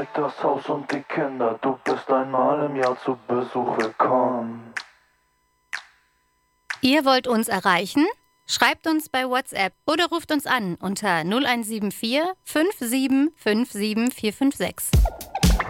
zeig das Haus und die Kinder. Du bist einmal im Jahr zu Besuch willkommen. Ihr wollt uns erreichen? Schreibt uns bei WhatsApp oder ruft uns an unter 0174 57 57 456.